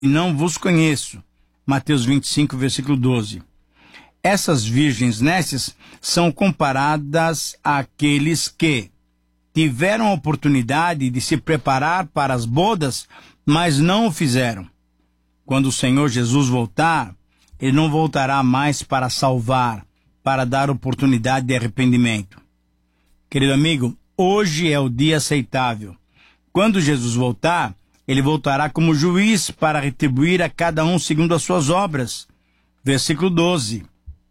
e não vos conheço. Mateus 25, versículo 12. Essas virgens nécias são comparadas àqueles que tiveram a oportunidade de se preparar para as bodas, mas não o fizeram. Quando o Senhor Jesus voltar, Ele não voltará mais para salvar, para dar oportunidade de arrependimento. Querido amigo, hoje é o dia aceitável. Quando Jesus voltar, Ele voltará como juiz para retribuir a cada um segundo as suas obras. Versículo 12.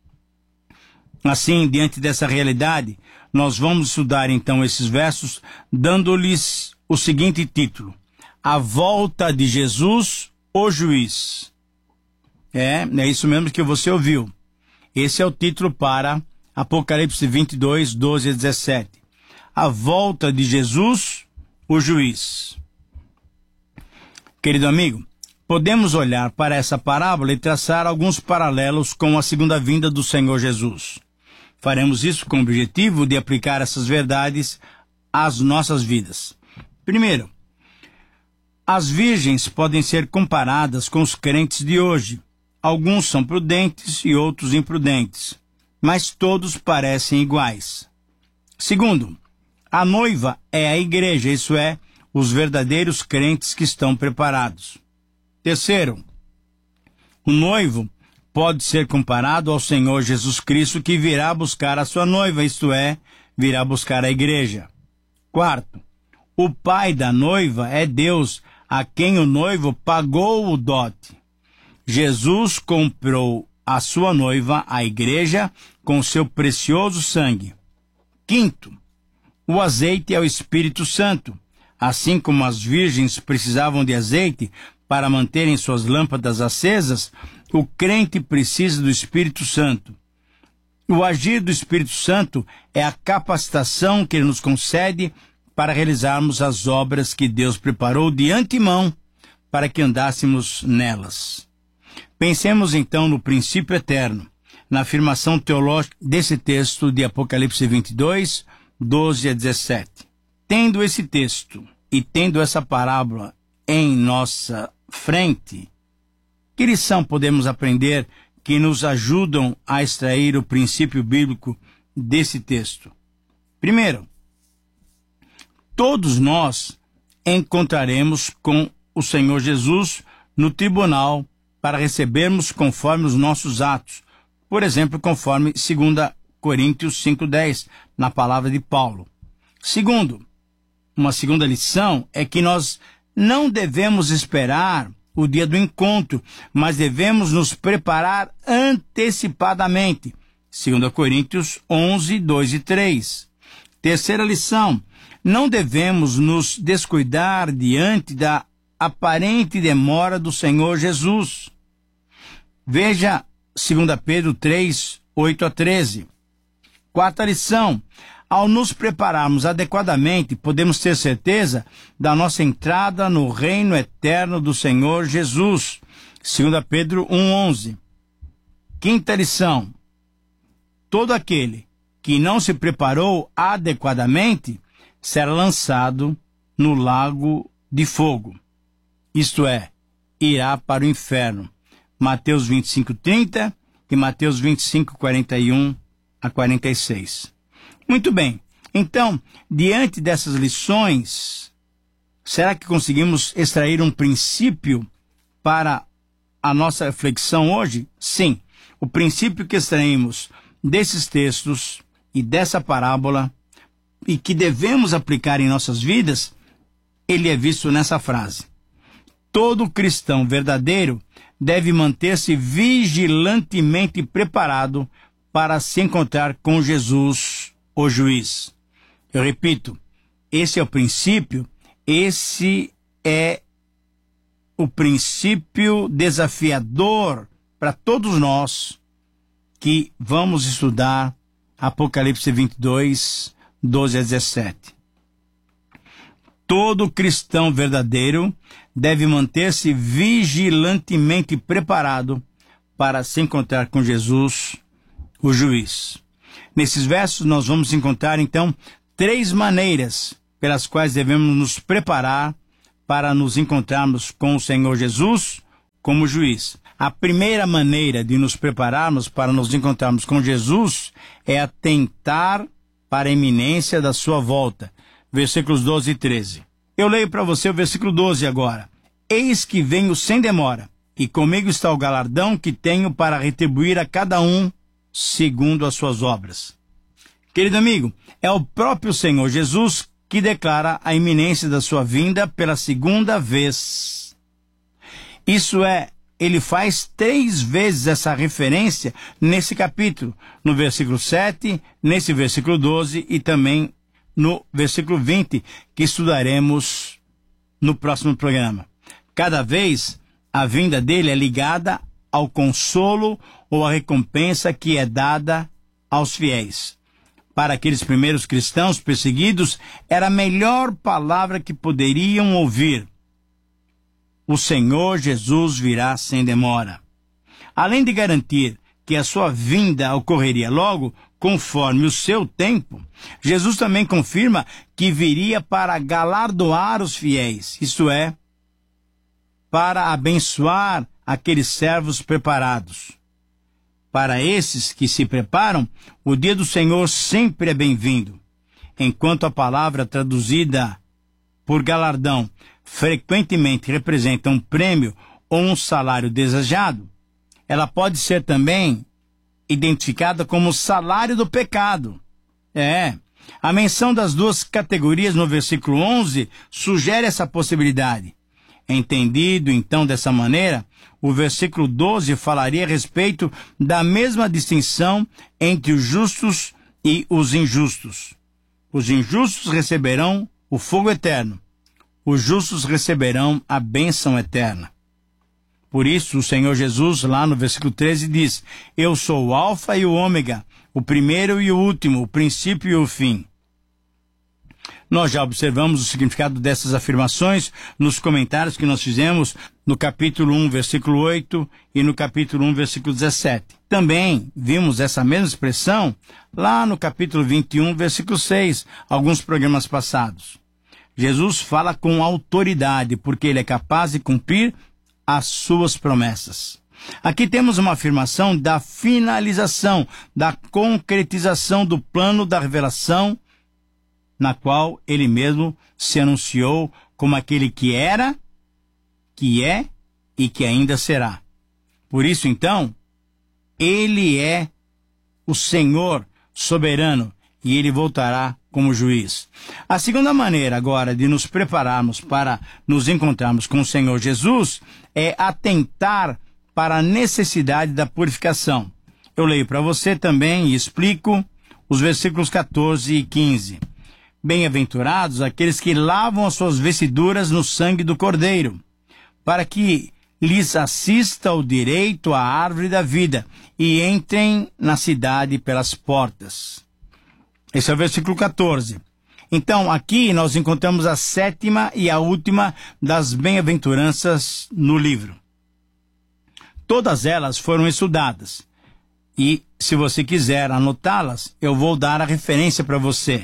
Assim, diante dessa realidade, nós vamos estudar então esses versos, dando-lhes o seguinte título: A volta de Jesus, o juiz. É isso mesmo que você ouviu. Esse é o título para Apocalipse 22, 12 a 17. A volta de Jesus, o juiz. Querido amigo, podemos olhar para essa parábola e traçar alguns paralelos com a segunda vinda do Senhor Jesus. Faremos isso com o objetivo de aplicar essas verdades às nossas vidas. Primeiro, as virgens podem ser comparadas com os crentes de hoje. Alguns são prudentes e outros imprudentes, mas todos parecem iguais. Segundo, a noiva é a igreja, isso é, os verdadeiros crentes que estão preparados. Terceiro, o noivo pode ser comparado ao Senhor Jesus Cristo, que virá buscar a sua noiva, isto é, virá buscar a igreja. Quarto, o pai da noiva é Deus, a quem o noivo pagou o dote. Jesus comprou a sua noiva, a igreja, com seu precioso sangue. Quinto, o azeite é o Espírito Santo. Assim como as virgens precisavam de azeite para manterem suas lâmpadas acesas, o crente precisa do Espírito Santo. O agir do Espírito Santo é a capacitação que Ele nos concede para realizarmos as obras que Deus preparou de antemão para que andássemos nelas. Pensemos então no princípio eterno, na afirmação teológica desse texto de Apocalipse 22, 12 a 17. Tendo esse texto e tendo essa parábola em nossa frente, que lição podemos aprender que nos ajudam a extrair o princípio bíblico desse texto? Primeiro, todos nós encontraremos com o Senhor Jesus no tribunal para recebermos conforme os nossos atos. Por exemplo, conforme 2 Coríntios 5:10, na palavra de Paulo. Segundo, uma segunda lição é que nós não devemos esperar o dia do encontro, mas devemos nos preparar antecipadamente. 2 Coríntios 11, 2 e 3. Terceira lição, não devemos nos descuidar diante da aparente demora do Senhor Jesus. Veja 2 Pedro 3, 8 a 13. Quarta lição, ao nos prepararmos adequadamente, podemos ter certeza da nossa entrada no reino eterno do Senhor Jesus. 2 Pedro 1:11. Quinta lição, todo aquele que não se preparou adequadamente será lançado no lago de fogo. Isto é, irá para o inferno. Mateus 25:30 e Mateus 25, 41 a 46. Muito bem, então, diante dessas lições, será que conseguimos extrair um princípio para a nossa reflexão hoje? Sim, o princípio que extraímos desses textos e dessa parábola e que devemos aplicar em nossas vidas, ele é visto nessa frase: todo cristão verdadeiro deve manter-se vigilantemente preparado para se encontrar com Jesus, o juiz. Eu repito, esse é o princípio, esse é o princípio desafiador para todos nós que vamos estudar Apocalipse 22, 12 a 17. Todo cristão verdadeiro deve manter-se vigilantemente preparado para se encontrar com Jesus, o juiz. Nesses versos nós vamos encontrar, então, 3 maneiras pelas quais devemos nos preparar para nos encontrarmos com o Senhor Jesus, como juiz. A primeira maneira de nos prepararmos para nos encontrarmos com Jesus é atentar para a iminência da sua volta. Versículos 12 e 13. Eu leio para você o versículo 12 agora. Eis que venho sem demora, e comigo está o galardão que tenho para retribuir a cada um segundo as suas obras. Querido amigo, é o próprio Senhor Jesus que declara a iminência da sua vinda pela segunda vez. Isso é, ele faz 3 vezes essa referência nesse capítulo, no versículo 7, nesse versículo 12 e também no versículo 20, que estudaremos no próximo programa. Cada vez, a vinda dele é ligada ao consolo ou à recompensa que é dada aos fiéis. Para aqueles primeiros cristãos perseguidos, era a melhor palavra que poderiam ouvir. O Senhor Jesus virá sem demora. Além de garantir que a sua vinda ocorreria logo, conforme o seu tempo, Jesus também confirma que viria para galardoar os fiéis, isto é, para abençoar aqueles servos preparados. Para esses que se preparam, o dia do Senhor sempre é bem-vindo. Enquanto a palavra traduzida por galardão frequentemente representa um prêmio ou um salário desejado, ela pode ser também identificada como salário do pecado. A menção das 2 categorias no versículo 11 sugere essa possibilidade. Entendido, então, dessa maneira, o versículo 12 falaria a respeito da mesma distinção entre os justos e os injustos. Os injustos receberão o fogo eterno. Os justos receberão a bênção eterna. Por isso, o Senhor Jesus, lá no versículo 13, diz: Eu sou o Alfa e o Ômega, o primeiro e o último, o princípio e o fim. Nós já observamos o significado dessas afirmações nos comentários que nós fizemos no capítulo 1, versículo 8 e no capítulo 1, versículo 17. Também vimos essa mesma expressão lá no capítulo 21, versículo 6, alguns programas passados. Jesus fala com autoridade, porque ele é capaz de cumprir as suas promessas. Aqui temos uma afirmação da finalização, da concretização do plano da revelação, na qual ele mesmo se anunciou como aquele que era, que é e que ainda será. Por isso, então, ele é o Senhor soberano e ele voltará como juiz. A segunda maneira agora de nos prepararmos para nos encontrarmos com o Senhor Jesus é atentar para a necessidade da purificação. Eu leio para você também e explico os versículos 14 e 15. Bem-aventurados aqueles que lavam as suas vestiduras no sangue do Cordeiro, para que lhes assista o direito à árvore da vida e entrem na cidade pelas portas. Esse é o versículo 14. Então, aqui nós encontramos a 7ª e a última das bem-aventuranças no livro. Todas elas foram estudadas. E, se você quiser anotá-las, eu vou dar a referência para você.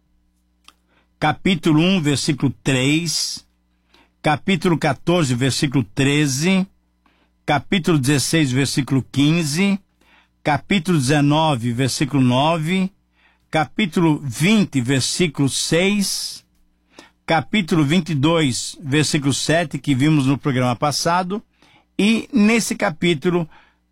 Capítulo 1, versículo 3, capítulo 14, versículo 13, capítulo 16, versículo 15, capítulo 19, versículo 9, capítulo 20, versículo 6, capítulo 22, versículo 7, que vimos no programa passado, e nesse capítulo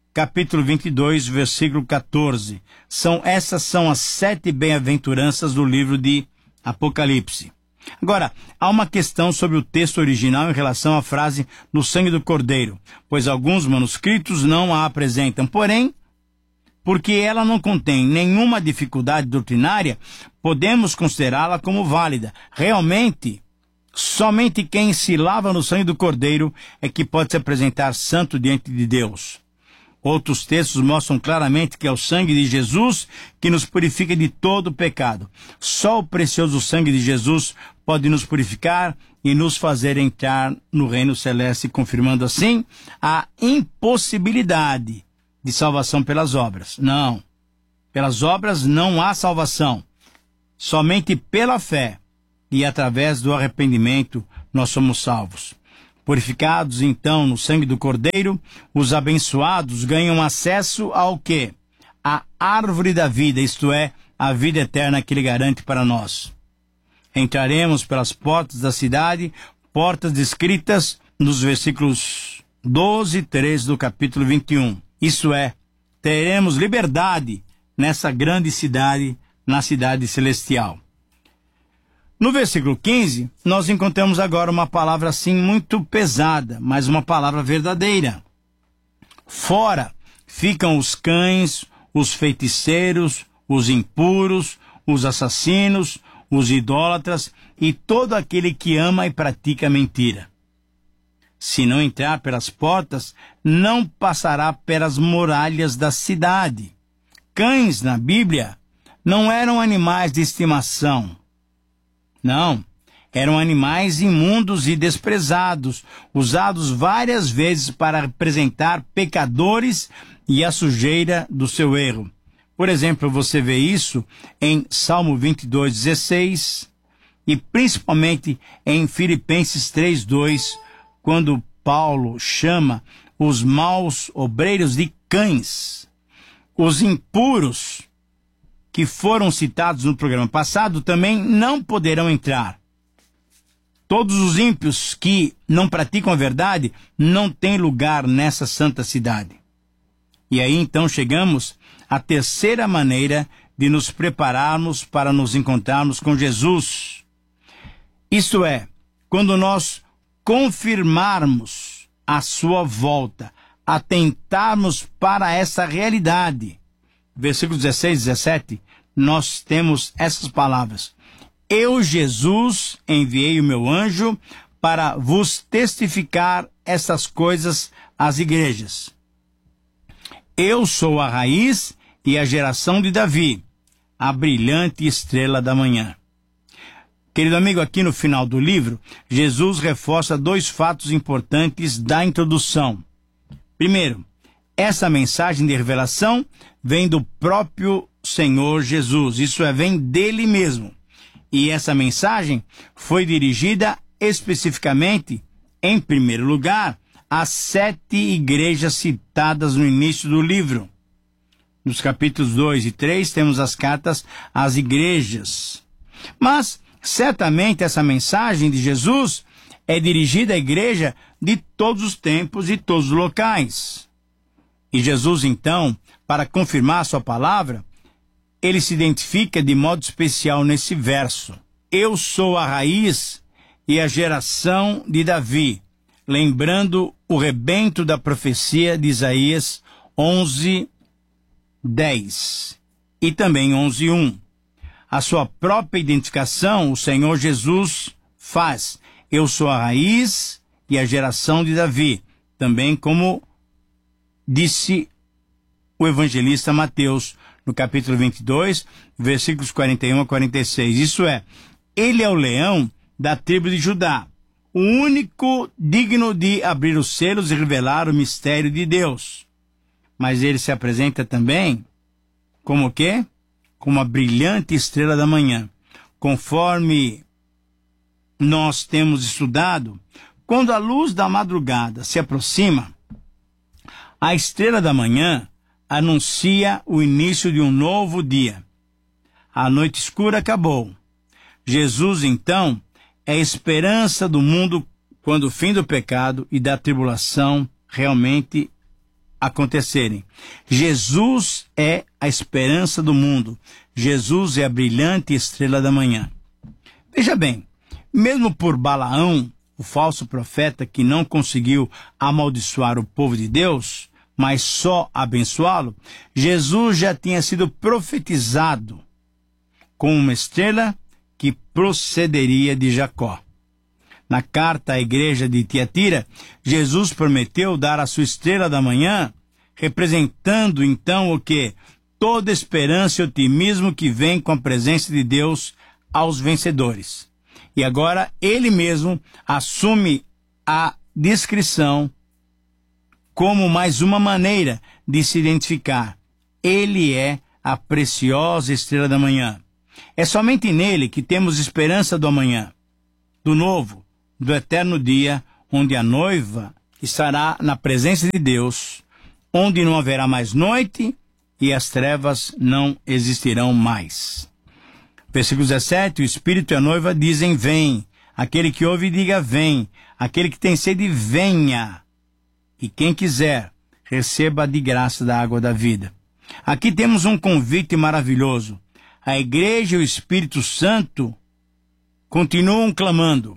22, versículo 14. Essas são as 7 bem-aventuranças do livro de Apocalipse. Agora, há uma questão sobre o texto original em relação à frase no sangue do Cordeiro, pois alguns manuscritos não a apresentam. Porém, porque ela não contém nenhuma dificuldade doutrinária, podemos considerá-la como válida. Realmente, somente quem se lava no sangue do Cordeiro é que pode se apresentar santo diante de Deus. Outros textos mostram claramente que é o sangue de Jesus que nos purifica de todo pecado. Só o precioso sangue de Jesus pode nos purificar e nos fazer entrar no reino celeste, confirmando assim a impossibilidade de salvação pelas obras. Não. Pelas obras não há salvação. Somente pela fé e através do arrependimento nós somos salvos. Purificados, então, no sangue do Cordeiro, os abençoados ganham acesso ao quê? A árvore da vida, isto é, a vida eterna que Ele garante para nós. Entraremos pelas portas da cidade, portas descritas nos versículos 12 e 13 do capítulo 21. Isso é, teremos liberdade nessa grande cidade, na cidade celestial. No versículo 15, nós encontramos agora uma palavra assim muito pesada, mas uma palavra verdadeira. Fora ficam os cães, os feiticeiros, os impuros, os assassinos, os idólatras e todo aquele que ama e pratica mentira. Se não entrar pelas portas, não passará pelas muralhas da cidade. Cães, na Bíblia, não eram animais de estimação. Não, eram animais imundos e desprezados, usados várias vezes para representar pecadores e a sujeira do seu erro. Por exemplo, você vê isso em Salmo 22:16 e principalmente em Filipenses 3:2, quando Paulo chama os maus obreiros de cães. Os impuros, que foram citados no programa passado, também não poderão entrar. Todos os ímpios que não praticam a verdade não têm lugar nessa santa cidade. E aí então chegamos à terceira maneira de nos prepararmos para nos encontrarmos com Jesus. Isto é, quando nós confirmarmos a sua volta, atentarmos para essa realidade. Versículos 16 e 17, nós temos essas palavras. Eu, Jesus, enviei o meu anjo para vos testificar essas coisas às igrejas. Eu sou a raiz e a geração de Davi, a brilhante estrela da manhã. Querido amigo, aqui no final do livro, Jesus reforça dois fatos importantes da introdução. Primeiro, essa mensagem de revelação vem do próprio Senhor Jesus, isso é, vem dele mesmo. E essa mensagem foi dirigida especificamente, em primeiro lugar, às 7 igrejas citadas no início do livro. Nos capítulos 2 e 3 temos as cartas às igrejas. Mas, certamente, essa mensagem de Jesus é dirigida à igreja de todos os tempos e todos os locais. E Jesus, então, para confirmar sua palavra, ele se identifica de modo especial nesse verso. Eu sou a raiz e a geração de Davi, lembrando o rebento da profecia de Isaías 11:10 e também 11:1. A sua própria identificação, o Senhor Jesus faz. Eu sou a raiz e a geração de Davi, também como disse o evangelista Mateus, no capítulo 22, versículos 41 a 46. Isso é, ele é o leão da tribo de Judá, o único digno de abrir os selos e revelar o mistério de Deus. Mas ele se apresenta também como o quê? Como a brilhante estrela da manhã. Conforme nós temos estudado, quando a luz da madrugada se aproxima, a estrela da manhã anuncia o início de um novo dia. A noite escura acabou. Jesus, então, é a esperança do mundo quando o fim do pecado e da tribulação realmente acontecerem. Jesus é a esperança do mundo. Jesus é a brilhante estrela da manhã. Veja bem, mesmo por Balaão, o falso profeta que não conseguiu amaldiçoar o povo de Deus, mas só abençoá-lo, Jesus já tinha sido profetizado com uma estrela que procederia de Jacó. Na carta à igreja de Tiatira, Jesus prometeu dar a sua estrela da manhã, representando então o quê? Toda esperança e otimismo que vem com a presença de Deus aos vencedores. E agora ele mesmo assume a descrição como mais uma maneira de se identificar. Ele é a preciosa estrela da manhã. É somente nele que temos esperança do amanhã, do novo, do eterno dia, onde a noiva estará na presença de Deus, onde não haverá mais noite e as trevas não existirão mais. Versículo 17, o Espírito e a noiva dizem, vem. Aquele que ouve, diga, vem. Aquele que tem sede, venha. E quem quiser, receba de graça da água da vida. Aqui temos um convite maravilhoso. A igreja e o Espírito Santo continuam clamando.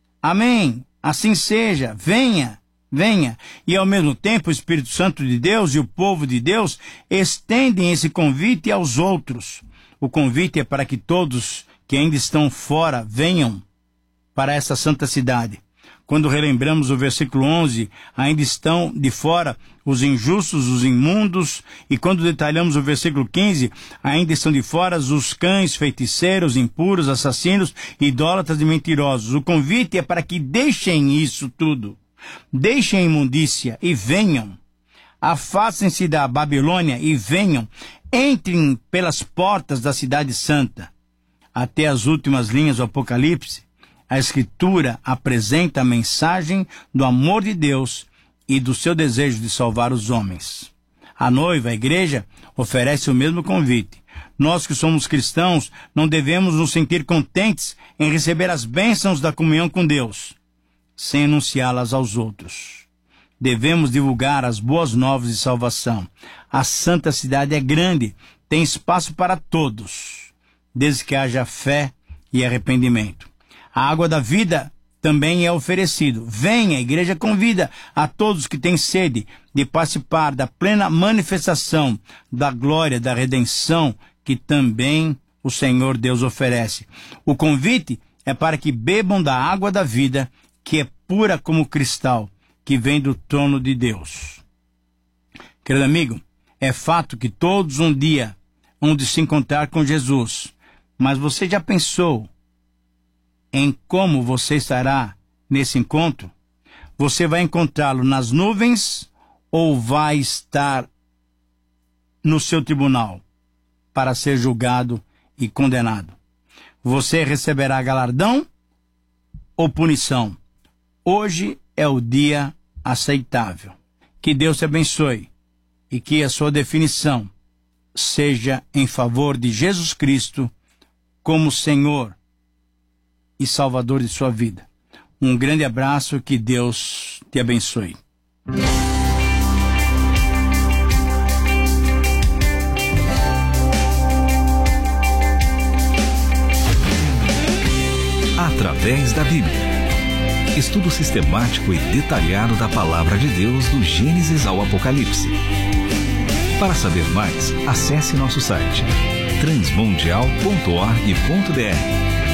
Amém. Assim seja. Venha. Venha. E ao mesmo tempo o Espírito Santo de Deus e o povo de Deus estendem esse convite aos outros. O convite é para que todos que ainda estão fora venham para essa santa cidade. Quando relembramos o versículo 11, ainda estão de fora os injustos, os imundos, e quando detalhamos o versículo 15, ainda estão de fora os cães, feiticeiros, impuros, assassinos, idólatras e mentirosos. O convite é para que deixem isso tudo. Deixem a imundícia e venham. Afastem-se da Babilônia e venham. Entrem pelas portas da cidade santa. Até as últimas linhas do Apocalipse, a Escritura apresenta a mensagem do amor de Deus e do seu desejo de salvar os homens. A noiva, a igreja, oferece o mesmo convite. Nós que somos cristãos não devemos nos sentir contentes em receber as bênçãos da comunhão com Deus, sem anunciá-las aos outros. Devemos divulgar as boas novas de salvação. A santa cidade é grande, tem espaço para todos, desde que haja fé e arrependimento. A água da vida também é oferecido. Venha, a igreja convida a todos que têm sede de participar da plena manifestação da glória, da redenção que também o Senhor Deus oferece. O convite é para que bebam da água da vida, que é pura como cristal, que vem do trono de Deus. Querido amigo, é fato que todos um dia hão de se encontrar com Jesus, mas você já pensou em como você estará nesse encontro? Você vai encontrá-lo nas nuvens ou vai estar no seu tribunal para ser julgado e condenado? Você receberá galardão ou punição? Hoje é o dia aceitável. Que Deus te abençoe e que a sua definição seja em favor de Jesus Cristo como Senhor e Salvador de sua vida. Um grande abraço, que Deus te abençoe. Através da Bíblia. Estudo sistemático e detalhado da Palavra de Deus do Gênesis ao Apocalipse. Para saber mais, acesse nosso site transmundial.org.br